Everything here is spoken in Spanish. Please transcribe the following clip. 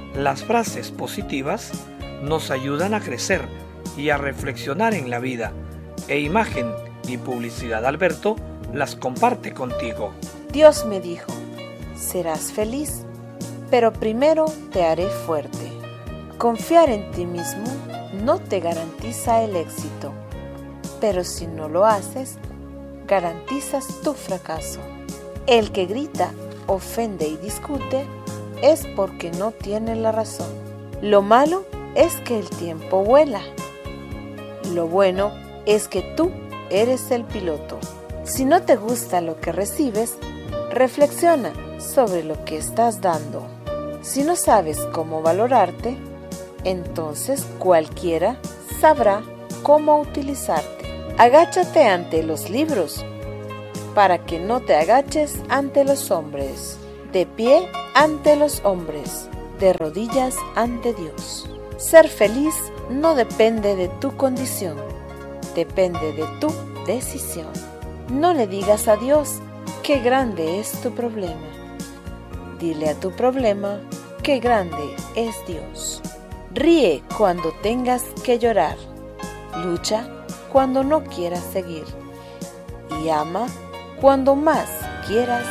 Las frases positivas nos ayudan a crecer y a reflexionar en la vida, e Imagen y Publicidad Alberto las comparte contigo. Dios me dijo, serás feliz, pero primero te haré fuerte. Confiar en ti mismo no te garantiza el éxito, pero si no lo haces, garantizas tu fracaso. El que grita, ofende y discute es porque no tiene la razón. Lo malo es que el tiempo vuela. Lo bueno es que tú eres el piloto. Si no te gusta lo que recibes, reflexiona sobre lo que estás dando. Si no sabes cómo valorarte, entonces cualquiera sabrá cómo utilizarte. Agáchate ante los libros, para que no te agaches ante los hombres. De pie ante los hombres, de rodillas ante Dios. Ser feliz no depende de tu condición, depende de tu decisión. No le digas a Dios qué grande es tu problema. Dile a tu problema qué grande es Dios. Ríe cuando tengas que llorar. Lucha cuando no quieras seguir. Y ama cuando más quieras